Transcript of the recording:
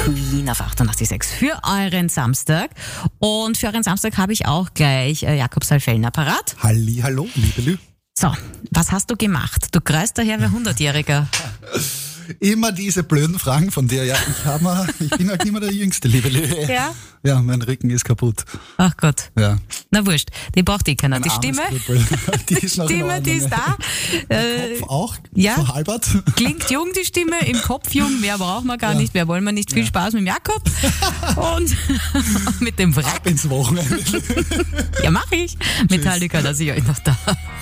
Queen auf 88.6 für euren Samstag. Und für euren Samstag habe ich auch gleich Jakob Salfellner parat. Hallo, liebe Lü. So, was hast du gemacht? Du kreist daher wie 100-Jähriger. Immer diese blöden Fragen von dir. Ja, ich bin halt nicht mehr der Jüngste, liebe Lü. Ja? Ja, mein Rücken ist kaputt. Ach Gott. Ja. Na wurscht, die braucht eh keiner. Ein Die armes Stimme, Krüppel. Die ist noch in Stimme, die ist Ordnung. da. Kopf auch, ja. verhalbert. Klingt jung, die Stimme, im Kopf jung, mehr brauchen wir gar nicht, mehr wollen wir nicht. Viel Spaß mit dem Jakob und mit dem Wrack. Ab ins Wochenende. Ja, mach ich. Metallica, lasse ich euch noch da.